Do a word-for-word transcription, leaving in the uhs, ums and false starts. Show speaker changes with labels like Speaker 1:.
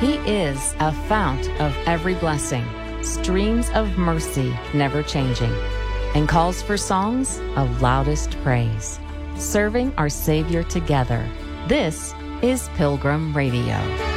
Speaker 1: He is a fount of every blessing, streams of mercy never changing, and calls for songs of loudest praise. Serving our Savior together. This is Pilgrim Radio.